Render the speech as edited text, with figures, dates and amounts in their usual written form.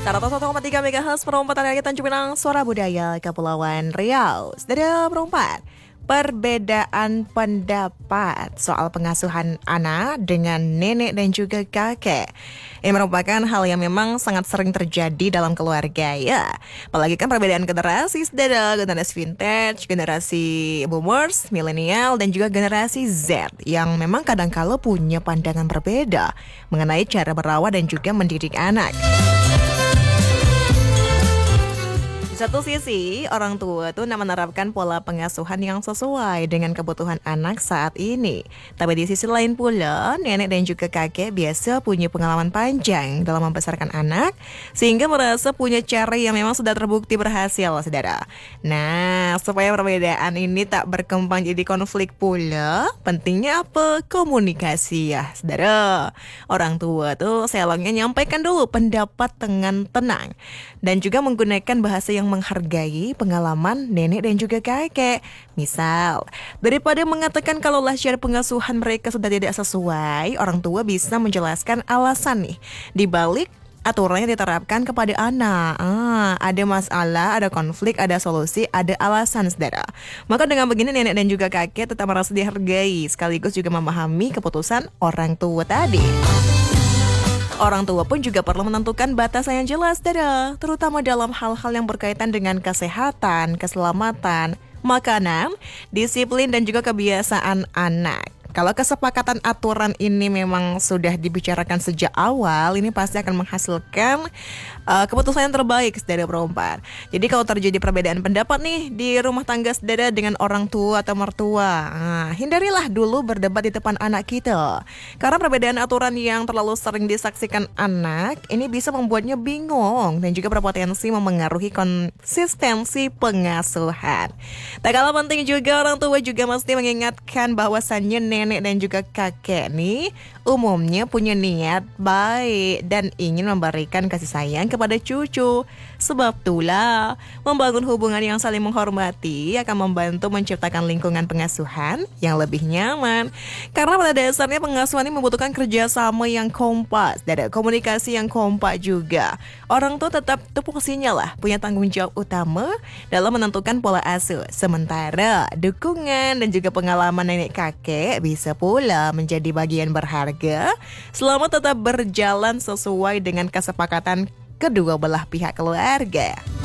101,3 MHz perempatan rakyat Tanjung Pinang, Suara Budaya Kepulauan Riau. Saudara perempat, perbedaan pendapat soal pengasuhan anak dengan nenek dan juga kakek. Ini merupakan hal yang memang sangat sering terjadi dalam keluarga ya. Apalagi kan perbedaan generasi, saudara, generasi vintage, generasi boomers, milenial, dan juga generasi Z yang memang kadang-kala punya pandangan berbeda mengenai cara merawat dan juga mendidik anak. Di satu sisi, orang tua tuh menerapkan pola pengasuhan yang sesuai dengan kebutuhan anak saat ini. Tapi di sisi lain pula, nenek dan juga kakek biasa punya pengalaman panjang dalam membesarkan anak, sehingga merasa punya cara yang memang sudah terbukti berhasil, saudara. Nah, supaya perbedaan ini tak berkembang jadi konflik pula, pentingnya apa? Komunikasi ya, saudara. Orang tua tuh selangnya nyampaikan dulu pendapat dengan tenang, dan juga menggunakan bahasa yang menghargai pengalaman nenek dan juga kakek. Misal, daripada mengatakan kalaulah cara pengasuhan mereka sudah tidak sesuai, orang tua bisa menjelaskan alasan nih di balik aturannya diterapkan kepada anak. Ada masalah, ada konflik, ada solusi, ada alasan, saudara. Maka dengan begini nenek dan juga kakek tetap merasa dihargai, sekaligus juga memahami keputusan orang tua tadi. Orang tua pun juga perlu menentukan batasan yang jelas, saudara, terutama dalam hal-hal yang berkaitan dengan kesehatan, keselamatan, makanan, disiplin, dan juga kebiasaan anak. Kalau kesepakatan aturan ini memang sudah dibicarakan sejak awal, ini pasti akan menghasilkan keputusan yang terbaik, saudara perempat. Jadi kalau terjadi perbedaan pendapat nih di rumah tangga saudara dengan orang tua atau mertua, hindarilah dulu berdebat di depan anak kita. Karena perbedaan aturan yang terlalu sering disaksikan anak, ini bisa membuatnya bingung dan juga berpotensi memengaruhi konsistensi pengasuhan. Tak kalah penting juga orang tua juga mesti mengingatkan bahwasannya nenek dan juga kakek nih umumnya punya niat baik dan ingin memberikan kasih sayang kepada cucu. Sebab itulah membangun hubungan yang saling menghormati akan membantu menciptakan lingkungan pengasuhan yang lebih nyaman. Karena pada dasarnya pengasuhan ini membutuhkan kerjasama yang kompak dan komunikasi yang kompak juga. Orang tua tetap tupoksinya lah punya tanggung jawab utama dalam menentukan pola asuh. Sementara dukungan dan juga pengalaman nenek kakek bisa pula menjadi bagian berharga selama tetap berjalan sesuai dengan kesepakatan kedua belah pihak keluarga.